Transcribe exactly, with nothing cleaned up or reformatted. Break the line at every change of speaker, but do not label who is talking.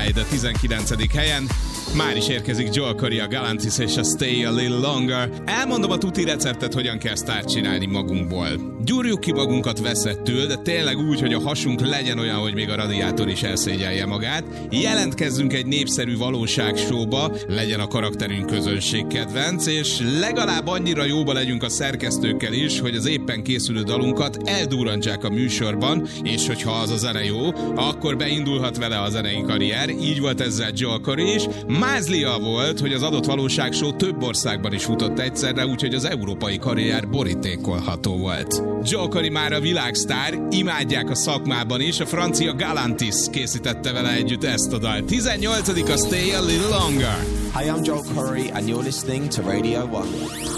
Ride a tizenkilencedik helyen. Már is érkezik Joel Corry, a Galantis és a Stay a Little Longer. Elmondom a tuti receptet, hogyan kell sztárt csinálni magunkból. Gyúrjuk ki magunkat veszettül, de tényleg úgy, hogy a hasunk legyen olyan, hogy még a radiátor is elszégyelje magát. Jelentkezzünk egy népszerű valóságshow-ba, legyen a karakterünk közönségkedvenc, és legalább annyira jóba legyünk a szerkesztőkkel is, hogy az éppen készülő dalunkat eldurrantsák a műsorban, és hogyha az a zene jó, akkor beindulhat vele a zenei karrier. Így volt ezzel Joel Corry is. Mázlia volt, hogy az adott valóságshow több országban is futott egyszerre, úgyhogy az európai karrier borítékolható volt. Joel Corry már a világsztár, imádják a szakmában is, a francia Galantis készítette vele együtt ezt a dal. tizennyolcadik a Stay a Little Longer.
Hi, I'm Joel Corry and you're listening to Radio one.